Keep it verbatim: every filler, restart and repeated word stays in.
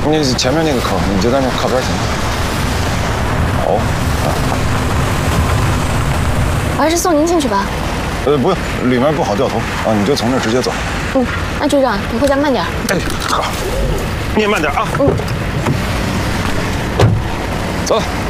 你前面那个坑，你就在那靠边停。好。 我还是送您进去吧。 呃，不用，里面不好掉头啊，你就从这儿直接走。 嗯，那局长，你回家慢点。 哎，好，你也慢点啊。 嗯。 走。